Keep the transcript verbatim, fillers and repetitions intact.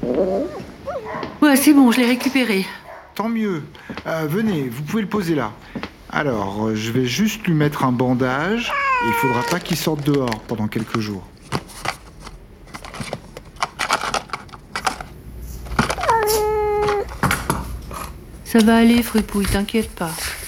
Ouais, c'est bon, je l'ai récupéré. Tant mieux. Euh, venez, vous pouvez le poser là. Alors, euh, je vais juste lui mettre un bandage et il faudra pas qu'il sorte dehors pendant quelques jours. Ça va aller, Fripouille, t'inquiète pas.